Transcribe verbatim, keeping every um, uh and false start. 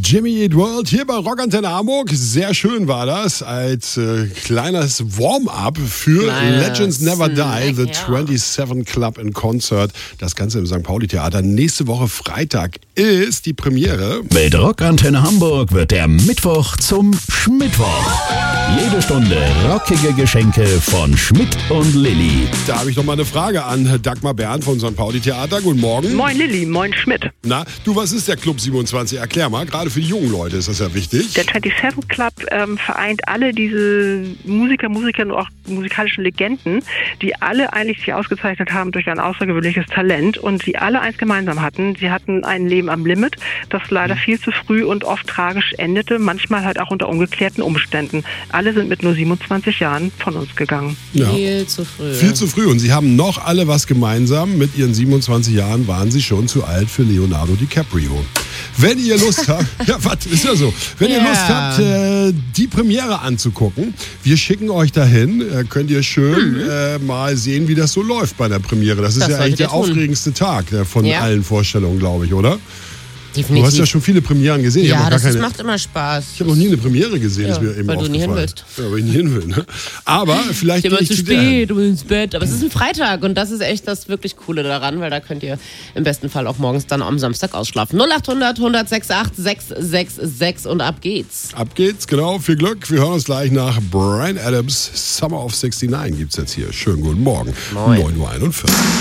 Jimmy Eat World hier bei Rock Antenne Hamburg. Sehr schön war das als äh, kleines Warm-up für Kleines Legends Never Die, The ja. siebenundzwanzig Club in Concert. Das Ganze im Sankt Pauli Theater. Nächste Woche Freitag ist die Premiere. Mit Rock Antenne Hamburg wird der Mittwoch zum Schmittwoch. Jede Stunde rockige Geschenke von Schmidt und Lilly. Da habe ich noch mal eine Frage an Dagmar Bernd von Sankt Pauli Theater. Guten Morgen. Moin Lilly, moin Schmidt. Na, du, was ist der Club siebenundzwanzig? Erklär mal, gerade für die jungen Leute ist das ja wichtig. Der siebenundzwanzig Club ähm, vereint alle diese Musiker, Musiker und auch musikalischen Legenden, die alle eigentlich sich ausgezeichnet haben durch ein außergewöhnliches Talent und die alle eins gemeinsam hatten. Sie hatten ein Leben am Limit, das leider viel zu früh und oft tragisch endete, manchmal halt auch unter ungeklärten Umständen. Alle sind mit nur siebenundzwanzig Jahren von uns gegangen. Ja. Viel zu früh. Viel zu früh. Und sie haben noch alle was gemeinsam. Mit ihren siebenundzwanzig Jahren waren sie schon zu alt für Leonardo DiCaprio. Wenn ihr Lust habt, ja, was ist ja so. Wenn ihr Ja. Lust habt, äh, die Premiere anzugucken, wir schicken euch dahin. Äh, könnt ihr schön Mhm. äh, mal sehen, wie das so läuft bei der Premiere. Das ist Das ja eigentlich solltet ihr der tun. aufregendste Tag äh, von Ja. allen Vorstellungen, glaube ich, oder? Definitiv. Du hast ja schon viele Premieren gesehen. Ich ja, hab noch das gar ist, keine, macht immer Spaß. ich habe noch nie eine Premiere gesehen, Ja, ist mir eben weil du nie hin aufgefallen. willst. Ja, weil ich nie hin will. Ne? Aber vielleicht Immer gehe ich zu zu der hin. spät, du willst ins Bett. Aber es ist ein Freitag und das ist echt das wirklich Coole daran, weil da könnt ihr im besten Fall auch morgens dann am Samstag ausschlafen. null acht hundert, hundertsechsundachtzig, sechshundertsechsundsechzig und ab geht's. Ab geht's, genau. Viel Glück. Wir hören uns gleich nach Bryan Adams. Summer of sixty-nine gibt's jetzt hier. Schönen guten Morgen. Moin. neun Uhr einundvierzig.